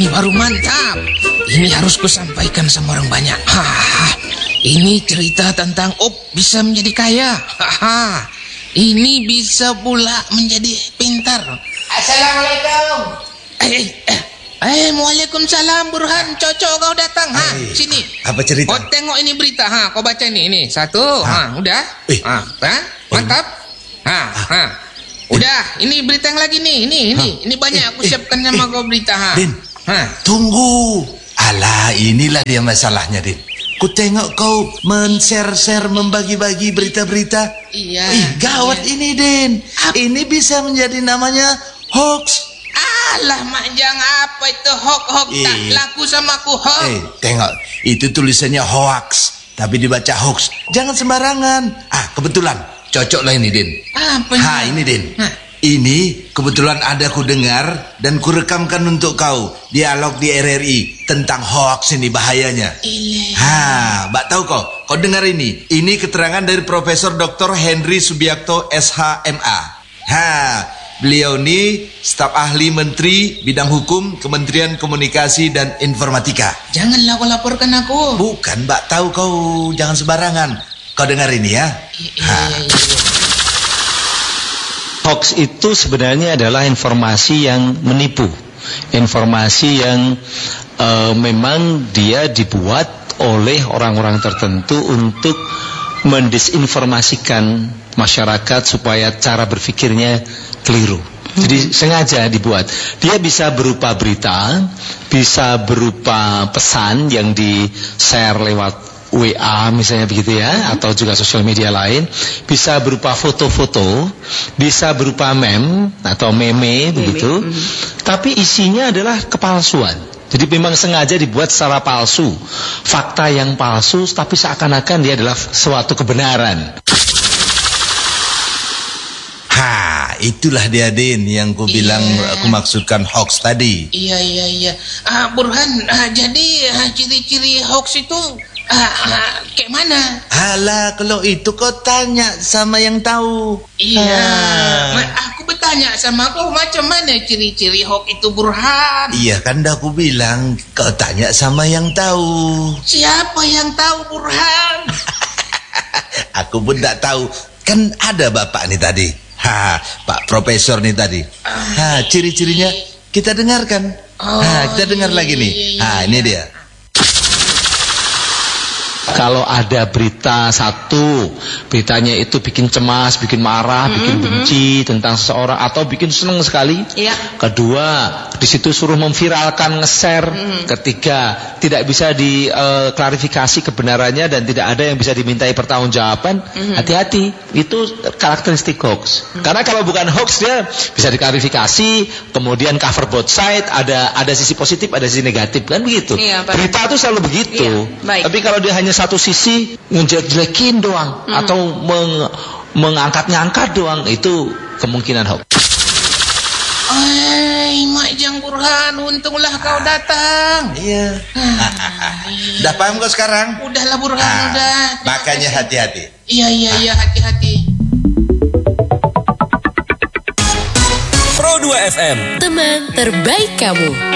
ini baru mantap. Ini harus kusampaikan sama orang banyak. Ini cerita tentang bisa menjadi kaya. Ini bisa pula menjadi pintar. Assalamualaikum. Waalaikumsalam Burhan. Cocok kau datang. Sini. Apa cerita? Kau tengok ini berita. Kau baca ini. Satu. Udah. Mantap. Udah. Ini berita yang lagi nih. Ini banyak aku siapkan sama kau berita. Din. Tunggu. Alah, inilah dia masalahnya, Din. Ku tengok kau men-share, membagi-bagi berita-berita. Iya. Gawat ini, Din. Ini bisa menjadi namanya hoax. Alah, Majang, apa itu hoax? Tak laku sama aku hoax. Tengok, itu tulisannya hoax, tapi dibaca hoax. Jangan sembarangan. Kebetulan cocok lah ini, Din. Apa ini, Din. Ini kebetulan ada ku dengar dan ku rekamkan untuk kau dialog di RRI tentang hoax ini bahayanya. Mbak tahu kau dengar ini? Ini keterangan dari Profesor Dr. Henry Subiakto SHMA. Beliau ini staf ahli Menteri Bidang Hukum Kementerian Komunikasi dan Informatika. Janganlah kau laporkan aku. Bukan, Mbak tahu kau jangan sembarangan. Kau dengar ini ya. Iya. Hoax itu sebenarnya adalah informasi yang menipu, informasi yang memang dia dibuat oleh orang-orang tertentu untuk mendisinformasikan masyarakat supaya cara berpikirnya keliru. Jadi sengaja dibuat. Dia bisa berupa berita, bisa berupa pesan yang di-share lewat WA misalnya begitu ya, atau juga sosial media lain, bisa berupa foto-foto, bisa berupa meme atau meme begitu. Tapi isinya adalah kepalsuan. Jadi memang sengaja dibuat secara palsu, fakta yang palsu, tapi seakan-akan dia adalah suatu kebenaran. Itulah dia, Din, yang ku bilang aku maksudkan hoax tadi. Iya. Burhan, jadi ciri-ciri hoax itu kayak mana? Alah, kalau itu kau tanya sama yang tahu. Iya. Aku bertanya sama kau macam mana ciri-ciri hoax itu, Burhan? Iya kan dah aku bilang kau tanya sama yang tahu. Siapa yang tahu, Burhan? Aku pun tak tahu. Kan ada bapak nih tadi. Pak Profesor nih tadi. Ciri-cirinya kita dengarkan. Kita dengar lagi nih. Ini dia. Kalau ada berita satu, beritanya itu bikin cemas, bikin marah, bikin benci tentang seseorang atau bikin seneng sekali. Kedua, di situ suruh memviralkan, nge-share. Ketiga, tidak bisa diklarifikasi kebenarannya dan tidak ada yang bisa dimintai pertanggungjawaban. Hati-hati, itu karakteristik hoax. Karena kalau bukan hoax dia bisa diklarifikasi, kemudian cover both side, ada sisi positif, ada sisi negatif, kan begitu. Berita itu selalu begitu. Tapi kalau dia hanya satu sisi ngejelek-jelekin doang atau mengangkat-ngangkat doang, itu kemungkinan hoax. Majang Burhan, untunglah kau datang. Iya. Udah paham kau sekarang? Udahlah Burhan, udah. Makanya hati-hati. Iya, hati-hati. Pro 2 FM, teman terbaik kamu.